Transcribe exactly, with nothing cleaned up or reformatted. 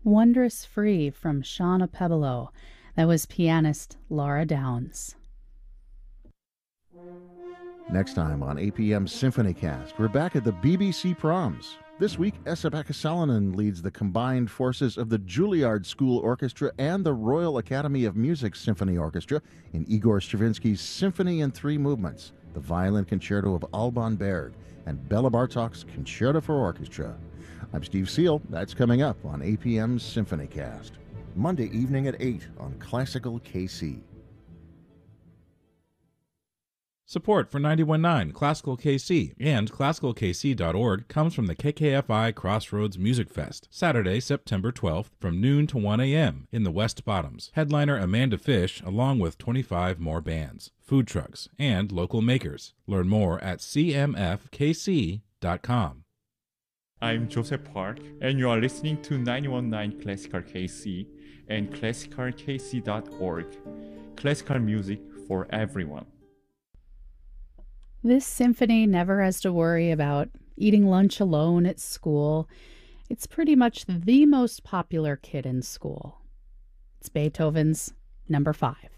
Wondrous Free from Shauna Pebolo. That was pianist Laura Downs. Next time on A P M Symphony Cast, we're back at the B B C Proms. This week, Esa-Pekka Salonen leads the combined forces of the Juilliard School Orchestra and the Royal Academy of Music Symphony Orchestra in Igor Stravinsky's Symphony in Three Movements, the Violin Concerto of Alban Berg, and Bela Bartok's Concerto for Orchestra. I'm Steve Seal. That's coming up on A P M's Symphony Cast. Monday evening at eight on Classical K C. Support for ninety-one point nine Classical K C and classical k c dot org comes from the K K F I Crossroads Music Fest, Saturday, September twelfth, from noon to one a.m. in the West Bottoms. Headliner Amanda Fish, along with twenty-five more bands, food trucks, and local makers. Learn more at c m f k c dot com. I'm Joseph Park, and you are listening to ninety-one point nine Classical K C and classical k c dot org. Classical music for everyone. This symphony never has to worry about eating lunch alone at school. It's pretty much the most popular kid in school. It's Beethoven's Number Five.